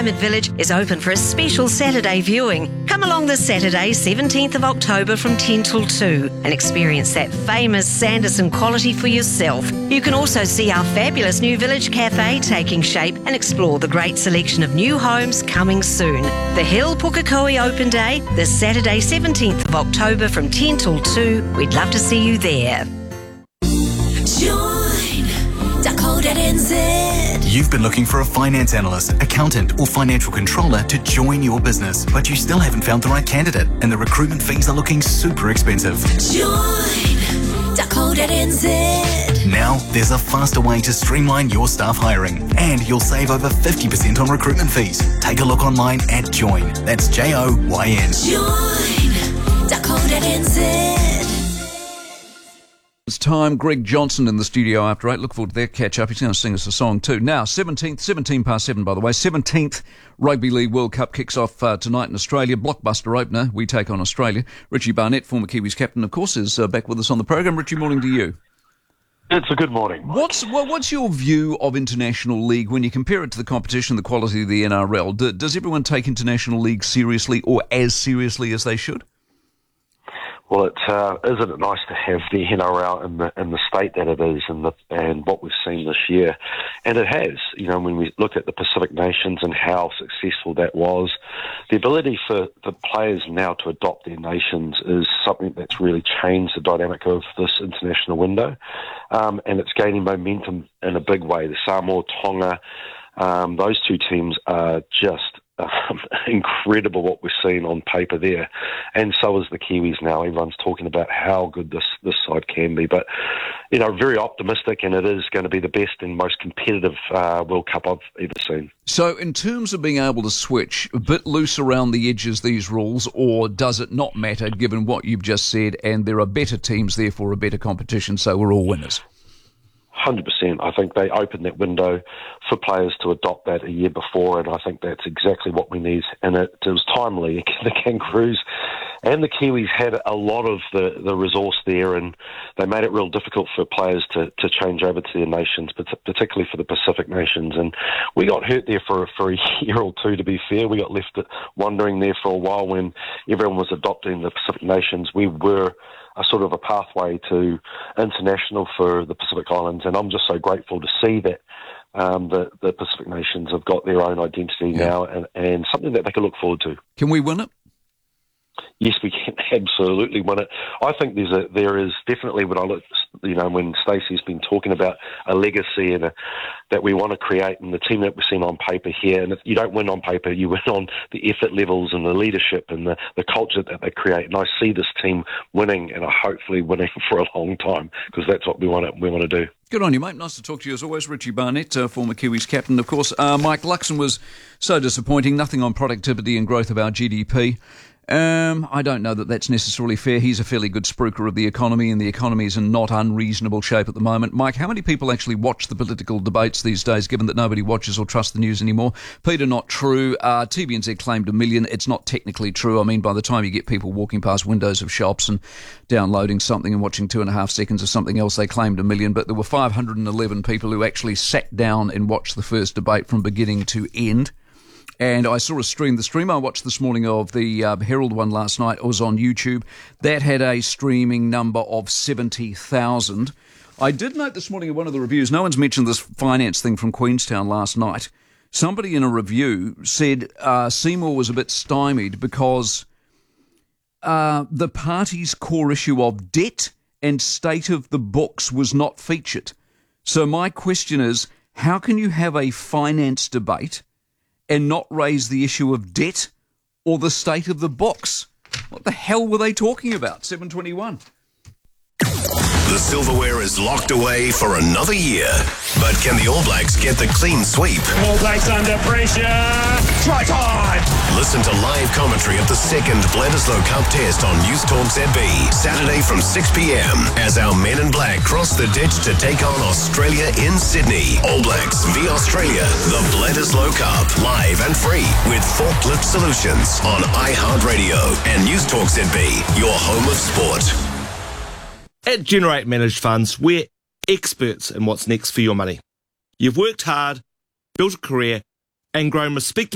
Diamond Village is open for a special Saturday viewing. Come along this Saturday, 17th of October from 10 till 2 and experience that famous Sanderson quality for yourself. You can also see our fabulous new Village Cafe taking shape and explore the great selection of new homes coming soon. The Hill Pukekohe Open Day, this Saturday, 17th of October from 10 till 2. We'd love to see you there. Join .co.nz. You've been looking for a finance analyst, accountant, or financial controller to join your business, but you still haven't found the right candidate, and the recruitment fees are looking super expensive. Join .co.nz. Now, there's a faster way to streamline your staff hiring, and you'll save over 50% on recruitment fees. Take a look online at Join. That's Joyn. Join .co.nz. It's time. Greg Johnson in the studio after 8. Look forward to their catch-up. He's going to sing us a song too. Now, 17 past 7, by the way. 17th Rugby League World Cup kicks off tonight in Australia. Blockbuster opener. We take on Australia. Richie Barnett, former Kiwis captain, of course, is back with us on the program. Richie, morning to you. It's a good morning, Mike. What's your view of international league when you compare it to the competition, the quality of the NRL? Does everyone take international league seriously or as seriously as they should? Well, isn't it nice to have the NRL in the state that it is and what we've seen this year? And it has. You know, when we look at the Pacific nations and how successful that was, the ability for the players now to adopt their nations is something that's really changed the dynamic of this international window. And it's gaining momentum in a big way. The Samoa, Tonga, those two teams are just incredible what we're seeing on paper there, and so is the Kiwis now. Everyone's talking about how good this side can be, but you know, very optimistic, and it is going to be the best and most competitive World Cup I've ever seen. So in terms of being able to switch, a bit loose around the edges, these rules, or does it not matter given what you've just said, and there are better teams, therefore a better competition, so we're all winners? 100%. I think they opened that window for players to adopt that a year before, and I think that's exactly what we need. And it was timely. The Kangaroos and the Kiwis had a lot of the resource there, and they made it real difficult for players to change over to their nations, particularly for the Pacific nations. And we got hurt there for a year or two, to be fair. We got left wandering there for a while when everyone was adopting the Pacific nations. We were a sort of a pathway to international for the Pacific Islands, and I'm just so grateful to see that the Pacific nations have got their own identity now, and something that they can look forward to. Can we win it? Yes, we can absolutely win it. I think there is definitely, when I look, you know, when Stacey's been talking about a legacy and that we want to create, and the team that we've seen on paper here, and if you don't win on paper, you win on the effort levels and the leadership and the culture that they create. And I see this team winning, and hopefully winning for a long time, because that's what we want to do. Good on you, mate. Nice to talk to you as always. Richie Barnett, former Kiwis captain, of course. Mike Luxon was so disappointing. Nothing on productivity and growth of our GDP. I don't know that that's necessarily fair. He's a fairly good spruiker of the economy, and the economy is in not unreasonable shape at the moment. Mike, how many people actually watch the political debates these days, given that nobody watches or trusts the news anymore? Peter, not true. TVNZ claimed 1 million. It's not technically true. I mean, by the time you get people walking past windows of shops and downloading something and watching 2.5 seconds of something else, they claimed 1 million. But there were 511 people who actually sat down and watched the first debate from beginning to end. And I saw the stream I watched this morning of the Herald one last night. It was on YouTube. That had a streaming number of 70,000. I did note this morning in one of the reviews, no one's mentioned this finance thing from Queenstown last night. Somebody in a review said Seymour was a bit stymied because the party's core issue of debt and state of the books was not featured. So my question is, how can you have a finance debate and not raise the issue of debt or the state of the books? What the hell were they talking about? 7:21. The silverware is locked away for another year. But can the All Blacks get the clean sweep? All Blacks under pressure. Try time! Listen to live commentary of the second Bledisloe Cup test on News Talk ZB, Saturday from 6 p.m. as our men in black cross the ditch to take on Australia in Sydney. All Blacks v Australia, the Bledisloe Cup, live and free with Forklift Solutions on iHeartRadio and News Talk ZB, your home of sport. At Generate Managed Funds, we're experts in what's next for your money. You've worked hard, built a career, and grown respectable